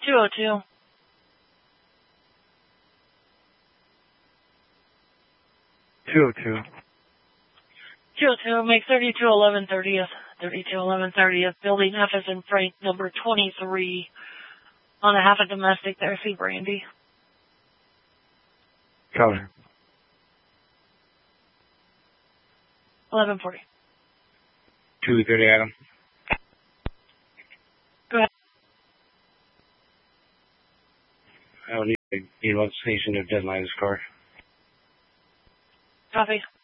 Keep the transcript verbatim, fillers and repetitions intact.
two oh two. two oh two. two oh two, make thirty-two eleven thirtieth. thirty-two eleven thirtieth. Building F is in Frank, number twenty-three. On a half a domestic there, see Brandy. Cover. eleven forty. two thirty, Adam. Go ahead. I don't need, need one station to deadline this car. Copy.